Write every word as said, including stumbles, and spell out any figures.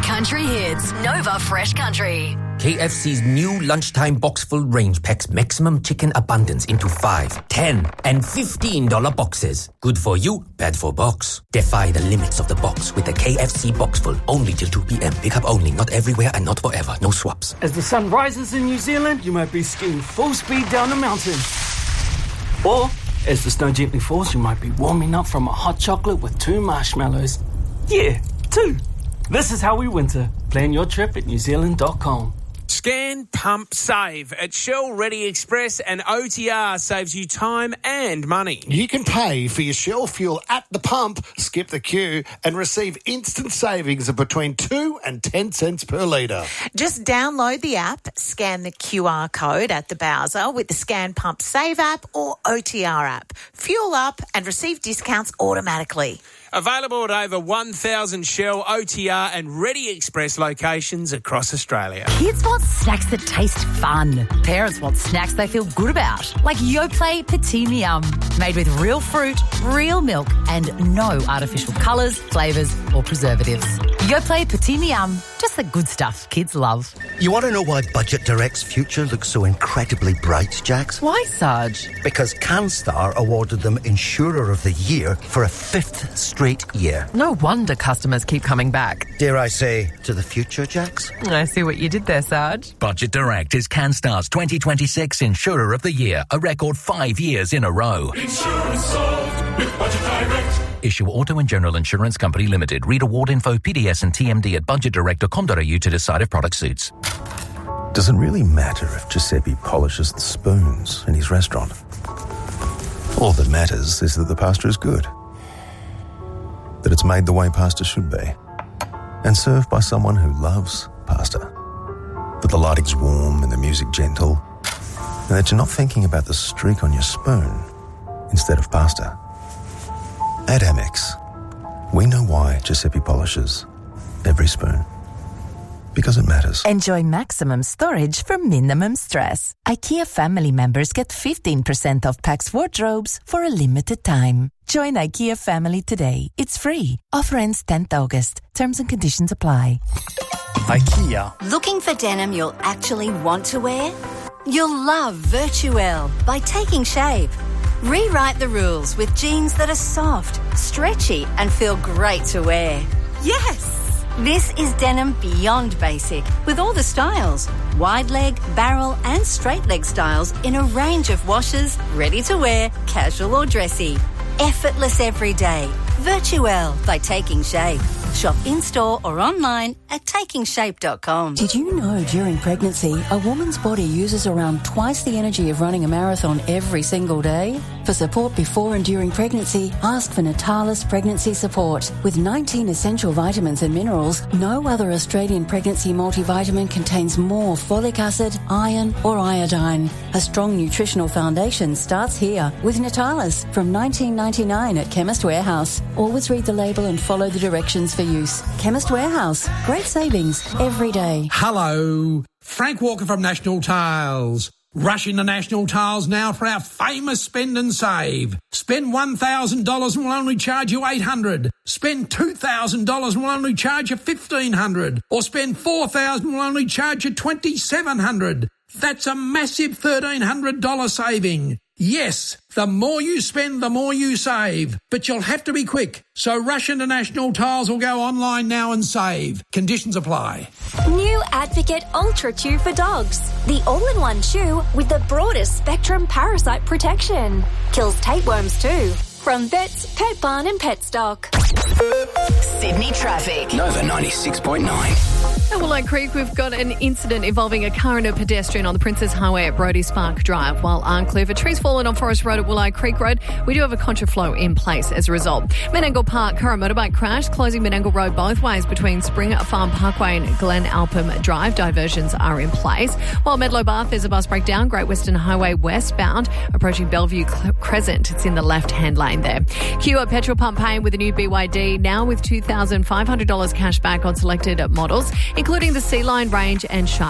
country hits. Nova Fresh Country. K F C's new lunchtime boxful range packs maximum chicken abundance into five, ten, and fifteen dollar boxes. Good for you, bad for box. Defy the limits of the box with the K F C boxful. Only till two p.m. Pick up only, not everywhere and not forever. No swaps. As the sun rises in New Zealand, you might be skiing full speed down a mountain. Or, as the snow gently falls, you might be warming up from a hot chocolate with two marshmallows. Yeah, two. This is how we winter. Plan your trip at new zealand dot com. Scan, pump, save. At Shell Ready Express, and O T R saves you time and money. You can pay for your Shell fuel at the pump, skip the queue, and receive instant savings of between two and ten cents per litre. Just download the app, scan the Q R code at the browser with the Scan Pump Save app or O T R app. Fuel up and receive discounts automatically. Available at over one thousand Shell, O T R and Ready Express locations across Australia. Kids want snacks that taste fun. Parents want snacks they feel good about. Like Yoplait Petit Miam. Made with real fruit, real milk and no artificial colours, flavours or preservatives. Yoplait Petit Miam. Just the good stuff kids love. You want to know why Budget Direct's future looks so incredibly bright, Jax? Why, Sarge? Because CanStar awarded them Insurer of the Year for a fifth straight year. No wonder customers keep coming back. Dare I say, to the future, Jax? I see what you did there, Sarge. Budget Direct is CanStar's twenty twenty-six Insurer of the Year, a record five years in a row. Insurance solved with Budget Direct. Issue Auto and General Insurance Company Limited. Read award info, P D S and T M D at budget direct dot com dot a u to decide if product suits. Does it really matter if Giuseppe polishes the spoons in his restaurant? All that matters is that the pasta is good. That it's made the way pasta should be. And served by someone who loves pasta. That the lighting's warm and the music gentle. And that you're not thinking about the streak on your spoon instead of pasta. At Amex, we know why Giuseppe polishes every spoon. Because it matters. Enjoy maximum storage for minimum stress. IKEA family members get fifteen percent off Pax wardrobes for a limited time. Join IKEA family today. It's free. Offer ends tenth August. Terms and conditions apply. IKEA. Looking for denim you'll actually want to wear? You'll love Virtuelle by Taking Shape. Rewrite the rules with jeans that are soft, stretchy and feel great to wear. Yes! This is denim beyond basic with all the styles. Wide leg, barrel and straight leg styles in a range of washes, ready to wear, casual or dressy. Effortless every day. Virtuelle by Taking Shape. Shop in-store or online at taking shape dot com. Did you know during pregnancy, a woman's body uses around twice the energy of running a marathon every single day? For support before and during pregnancy, ask for Natalis Pregnancy Support. With nineteen essential vitamins and minerals, no other Australian pregnancy multivitamin contains more folic acid, iron or iodine. A strong nutritional foundation starts here with Natalis from nineteen ninety-nine at Chemist Warehouse. Always read the label and follow the directions for use. Chemist Warehouse. Great savings every day. Hello. Frank Walker from National Tiles. Rush into National Tiles now for our famous spend and save. Spend one thousand dollars and we'll only charge you eight hundred dollars. Spend two thousand dollars and we'll only charge you fifteen hundred dollars. Or spend four thousand dollars and we'll only charge you twenty-seven hundred dollars. That's a massive thirteen hundred dollars saving. Yes, the more you spend, the more you save. But you'll have to be quick. So rush into National Tiles or go online now and save. Conditions apply. New Advocate Ultra Chew for dogs. The all-in-one chew with the broadest spectrum parasite protection. Kills tapeworms too. From Vets, Pet Barn and Pet Stock. Sydney traffic. Nova ninety-six point nine. At Willow Creek, we've got an incident involving a car and a pedestrian on the Princess Highway at Brodie Spark Drive, while Arncliffe, a tree's fallen on Forest Road at Willow Creek Road. We do have a contraflow in place as a result. Menangle Park, car and motorbike crash, closing Menangle Road both ways between Spring Farm Parkway and Glen Alpam Drive. Diversions are in place. While Medlow Bath, there's a bus breakdown, Great Western Highway westbound, approaching Bellevue Crescent. It's in the left-hand lane there. Q at Petrol Pump paying with a new B Y D, now with two thousand five hundred dollars cash back on selected models, including the Sea Line range and Shark.